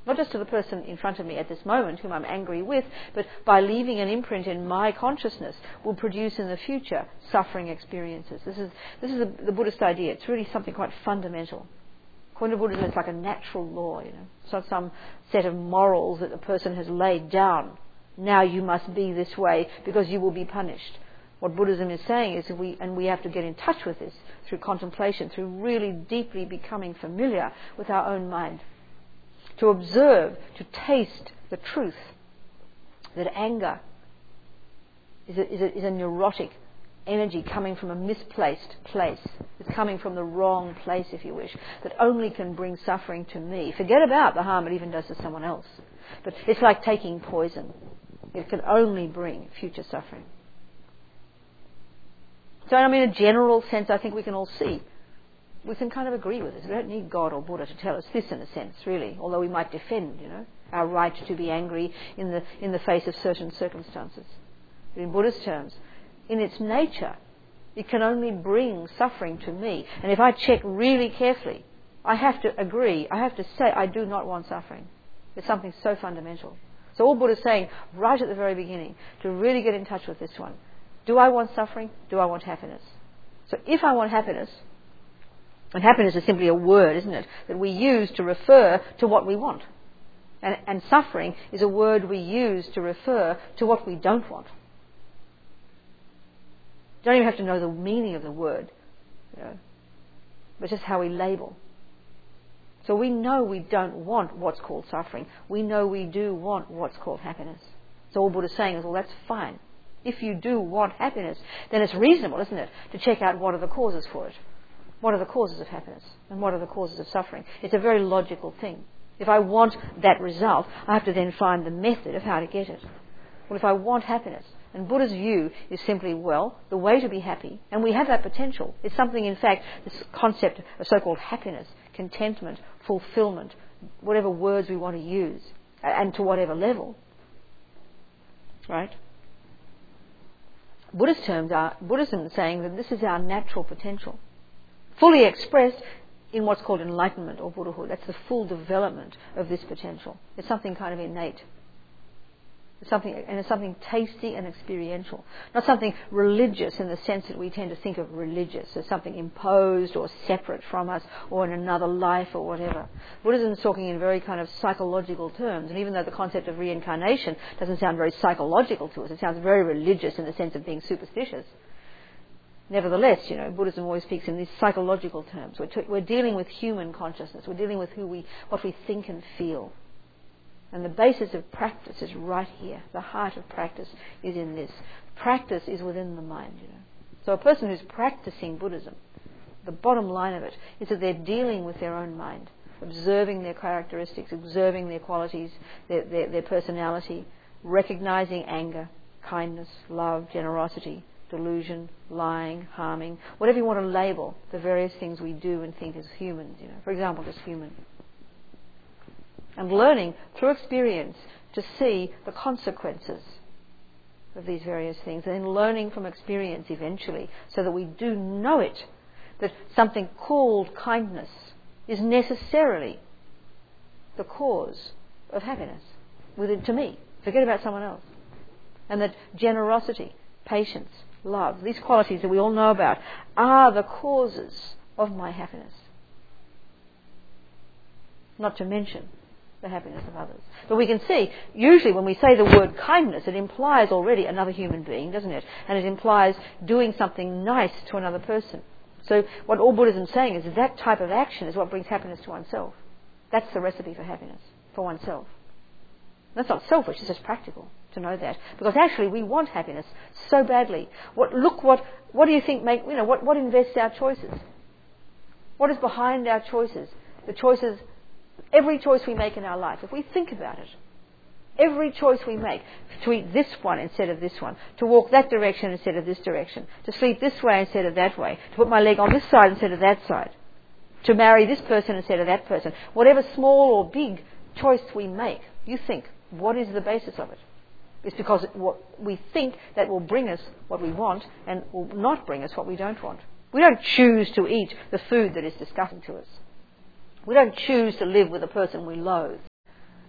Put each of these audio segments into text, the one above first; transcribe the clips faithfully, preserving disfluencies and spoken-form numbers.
Not just to the person in front of me at this moment whom I'm angry with, but by leaving an imprint in my consciousness will produce in the future suffering experiences. This is this is a, the Buddhist idea. It's really something quite fundamental. According to Buddhism, it's like a natural law. You know, it's not some set of morals that the person has laid down. Now you must be this way because you will be punished. What Buddhism is saying is, if we and we have to get in touch with this through contemplation, through really deeply becoming familiar with our own mind. To observe, to taste the truth that anger is a, is a, is a neurotic energy coming from a misplaced place. It's coming from the wrong place, if you wish, that only can bring suffering to me. Forget about the harm it even does to someone else. But it's like taking poison. It can only bring future suffering. So, I mean, in a general sense, I think we can all see. We can kind of agree with this. We don't need God or Buddha to tell us this, in a sense, really. Although we might defend, you know, our right to be angry in the in the face of certain circumstances. But in Buddhist terms, in its nature, it can only bring suffering to me. And if I check really carefully, I have to agree. I have to say I do not want suffering. It's something so fundamental. So all Buddha's saying right at the very beginning, to really get in touch with this one, do I want suffering? Do I want happiness? So if I want happiness. And happiness is simply a word, isn't it, that we use to refer to what we want. And, and suffering is a word we use to refer to what we don't want. You don't even have to know the meaning of the word, you know, but just how we label. So we know we don't want what's called suffering. We know we do want what's called happiness. So all Buddha's saying is, well, that's fine. If you do want happiness, then it's reasonable, isn't it, to check out what are the causes for it. What are the causes of happiness and what are the causes of suffering? It's a very logical thing. If I want that result, I have to then find the method of how to get it. Well, if I want happiness, and Buddha's view is simply, well, the way to be happy, and we have that potential. It's something, in fact, this concept of so-called happiness, contentment, fulfillment, whatever words we want to use, and to whatever level. Right? Buddhist terms are, Buddhism is saying that this is our natural potential. Fully expressed in what's called enlightenment or Buddhahood. That's the full development of this potential. It's something kind of innate. It's something, and it's something tasty and experiential. Not something religious in the sense that we tend to think of religious as something imposed or separate from us or in another life or whatever. Buddhism is talking in very kind of psychological terms, and even though the concept of reincarnation doesn't sound very psychological to us, it sounds very religious in the sense of being superstitious. Nevertheless, you know, Buddhism always speaks in these psychological terms. We're, t- we're dealing with human consciousness. We're dealing with who we, what we think and feel. And the basis of practice is right here. The heart of practice is in this. Practice is within the mind, you know. So a person who's practicing Buddhism, the bottom line of it is that they're dealing with their own mind, observing their characteristics, observing their qualities, their, their, their personality, recognizing anger, kindness, love, generosity, delusion, lying, harming, whatever you want to label the various things we do and think as humans, you know. For example, just human. And learning through experience to see the consequences of these various things, and then learning from experience eventually so that we do know it, that something called kindness is necessarily the cause of happiness within, to me. Forget about someone else. And that generosity, patience, love, these qualities that we all know about, are the causes of my happiness. Not to mention the happiness of others. But we can see, usually when we say the word kindness, it implies already another human being, doesn't it? And it implies doing something nice to another person. So what all Buddhism is saying is that, that type of action is what brings happiness to oneself. That's the recipe for happiness, for oneself. That's not selfish, it's just practical to know that. Because actually we want happiness so badly. What, look what, what do you think make, you know, what, what invests our choices? What is behind our choices? The choices, every choice we make in our life, if we think about it, every choice we make, to eat this one instead of this one, to walk that direction instead of this direction, to sleep this way instead of that way, to put my leg on this side instead of that side, to marry this person instead of that person, whatever small or big choice we make, you think, what is the basis of it? It's because what we think that will bring us what we want and will not bring us what we don't want. We don't choose to eat the food that is disgusting to us. We don't choose to live with a person we loathe.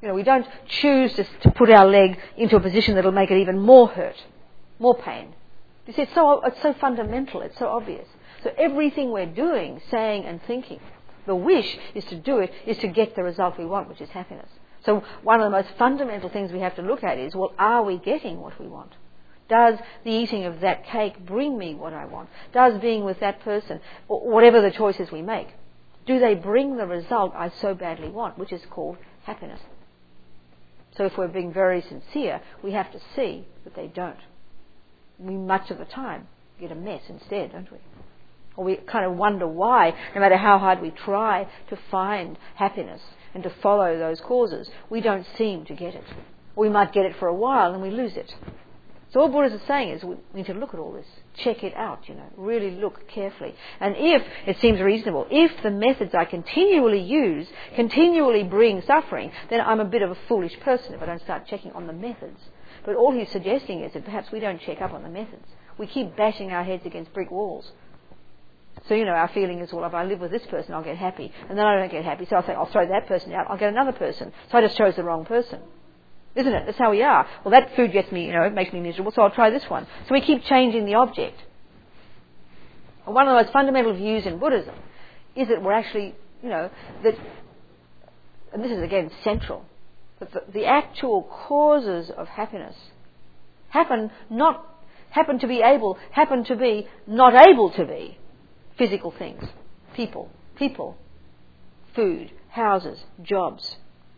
You know, we don't choose to, to put our leg into a position that will make it even more hurt, more pain. You see, it's so, it's so fundamental, it's so obvious. So everything we're doing, saying and thinking, the wish is to do it, is to get the result we want, which is happiness. So one of the most fundamental things we have to look at is, well, are we getting what we want? Does the eating of that cake bring me what I want? Does being with that person, or whatever the choices we make, do they bring the result I so badly want, which is called happiness? So if we're being very sincere, we have to see that they don't. We much of the time get a mess instead, don't we? Or we kind of wonder why, no matter how hard we try to find happiness and to follow those causes, we don't seem to get it. Or we might get it for a while and we lose it. So all Buddha is saying is we need to look at all this, check it out, you know, really look carefully. And if it seems reasonable, if the methods I continually use continually bring suffering, then I'm a bit of a foolish person if I don't start checking on the methods. But all he's suggesting is that perhaps we don't check up on the methods. We keep bashing our heads against brick walls. So, you know, our feeling is, well, if I live with this person, I'll get happy. And then I don't get happy, so I'll say, I'll throw that person out, I'll get another person. So I just chose the wrong person. Isn't it? That's how we are. Well, that food gets me, you know, it makes me miserable, so I'll try this one. So we keep changing the object. And one of the most fundamental views in Buddhism is that we're actually, you know, that, and this is again central, that the, the actual causes of happiness happen not, happen to be able, happen to be not able to be physical things, people, people, food, houses, jobs.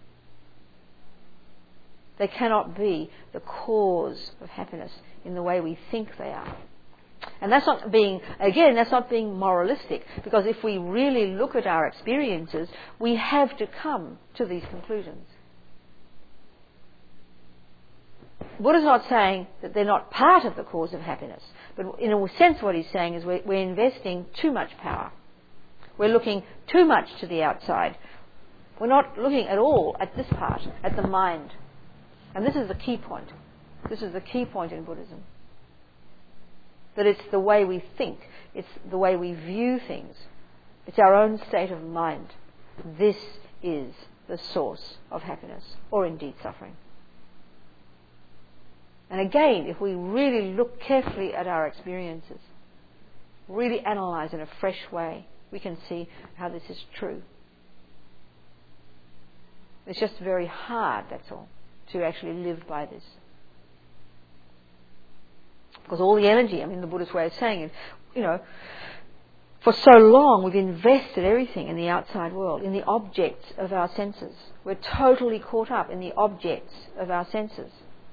They cannot be the cause of happiness in the way we think they are. And that's not being, again, that's not being moralistic, because if we really look at our experiences, we have to come to these conclusions. Buddha's not saying that they're not part of the cause of happiness, but in a sense what he's saying is we're, we're investing too much power. We're looking too much to the outside. We're not looking at all at this part, at the mind. And this is the key point. This is the key point in Buddhism. That it's the way we think. It's the way we view things. It's our own state of mind. This is the source of happiness, or indeed suffering. And again, if we really look carefully at our experiences, really analyse in a fresh way, we can see how this is true. It's just very hard, that's all, to actually live by this. Because all the energy, I mean, the Buddhist way of saying it, you know, for so long we've invested everything in the outside world, in the objects of our senses. We're totally caught up in the objects of our senses.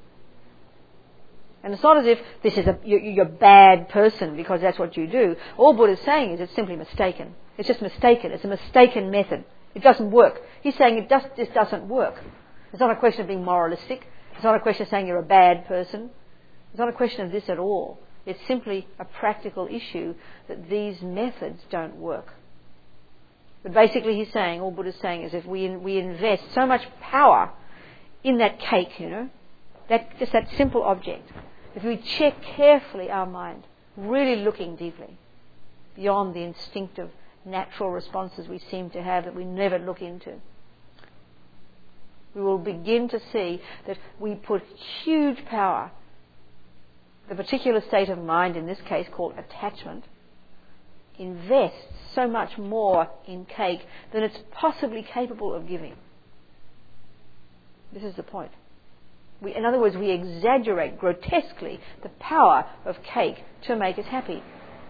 And it's not as if this is a, you're, you're a bad person because that's what you do. All Buddha's saying is it's simply mistaken. It's just mistaken. It's a mistaken method. It doesn't work. He's saying it just, just doesn't work. It's not a question of being moralistic. It's not a question of saying you're a bad person. It's not a question of this at all. It's simply a practical issue that these methods don't work. But basically he's saying, all Buddha's saying is if we we invest so much power in that cake, you know, that just that simple object, if we check carefully our mind, really looking deeply, beyond the instinctive, natural responses we seem to have that we never look into, we will begin to see that we put huge power, the particular state of mind in this case called attachment, invests so much more in cake than it's possibly capable of giving. This is the point. We, in other words, we exaggerate grotesquely the power of cake to make us happy.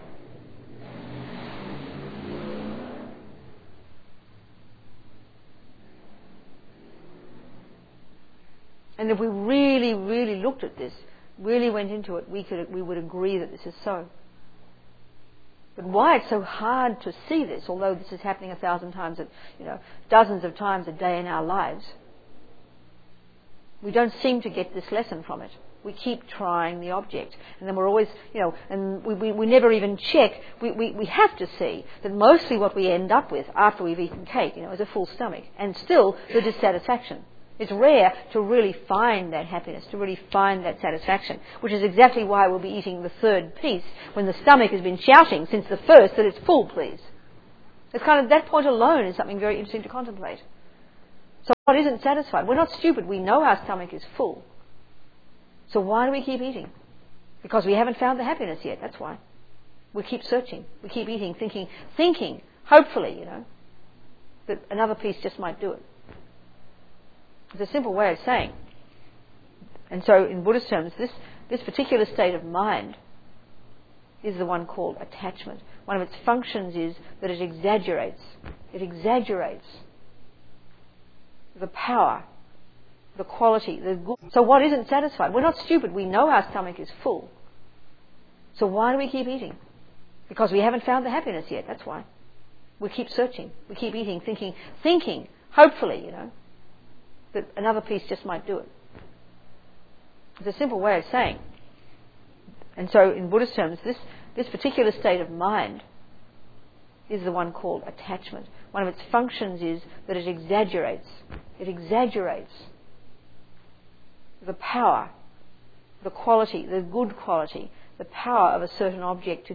And if we really, really looked at this, really went into it, we could, we would agree that this is so. But why it's so hard to see this, although this is happening a thousand times, at, you know, dozens of times a day in our lives, we don't seem to get this lesson from it. We keep trying the object. And then we're always, you know, and we, we, we never even check. We, we, we have to see that mostly what we end up with after we've eaten cake, you know, is a full stomach. And still the dissatisfaction. It's rare to really find that happiness, to really find that satisfaction, which is exactly why we'll be eating the third piece when the stomach has been shouting since the first that it's full, please. It's kind of, that point alone is something very interesting to contemplate. So What isn't satisfied? We're not stupid. We know our stomach is full. So why do we keep eating? Because we haven't found the happiness yet. That's why. We keep searching. We keep eating, thinking, thinking, hopefully, you know, that another piece just might do it. It's a simple way of saying. And so in Buddhist terms, this, this particular state of mind is the one called attachment. One of its functions is that it exaggerates. It exaggerates the power, the quality, the good. So what isn't satisfied? We're not stupid. We know our stomach is full. So why do we keep eating? Because we haven't found the happiness yet. That's why. We keep searching. We keep eating, thinking, thinking, hopefully, you know, that another piece just might do it. It's a simple way of saying. And so in Buddhist terms, this, this particular state of mind is the one called attachment. One of its functions is that it exaggerates. It exaggerates the power, the quality, the good quality, the power of a certain object to